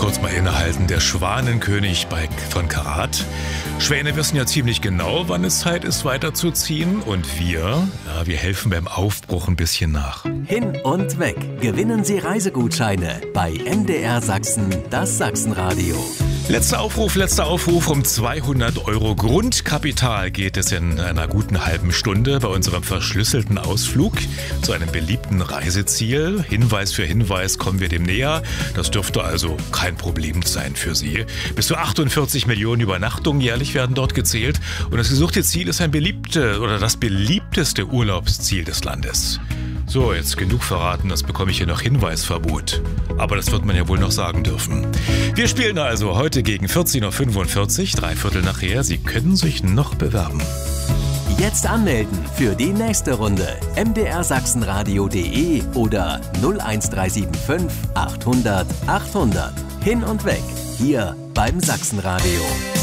kurz mal innehalten. Der Schwanenkönig von Karat. Schwäne wissen ja ziemlich genau, wann es Zeit ist, weiterzuziehen. Und wir helfen beim Aufbruch ein bisschen nach. Hin und weg. Gewinnen Sie Reisegutscheine bei MDR Sachsen, das Sachsenradio. Letzter Aufruf. Um 200 € Grundkapital geht es in einer guten halben Stunde bei unserem verschlüsselten Ausflug zu einem beliebten Reiseziel. Hinweis für Hinweis kommen wir dem näher. Das dürfte also kein Problem sein für Sie. Bis zu 48 Millionen Übernachtungen jährlich werden dort gezählt. Und das gesuchte Ziel ist das beliebteste Urlaubsziel des Landes. So, jetzt genug verraten, das bekomme ich hier noch Hinweisverbot. Aber das wird man ja wohl noch sagen dürfen. Wir spielen also heute gegen 14.45 Uhr, 3/4 nachher. Sie können sich noch bewerben. Jetzt anmelden für die nächste Runde. mdrsachsenradio.de oder 01375 800 800. Hin und weg, hier beim Sachsenradio.